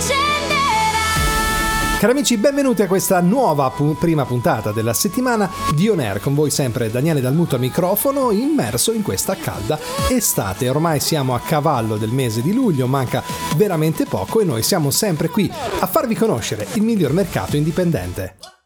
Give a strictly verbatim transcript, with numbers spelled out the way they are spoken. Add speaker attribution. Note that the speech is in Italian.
Speaker 1: Cari amici, benvenuti a questa nuova pu- prima puntata della settimana di On Air. Con voi sempre Daniele Dalmuto al microfono, immerso in questa calda estate. Ormai siamo a cavallo del mese di luglio, manca veramente poco e noi siamo sempre qui a farvi conoscere il miglior mercato indipendente.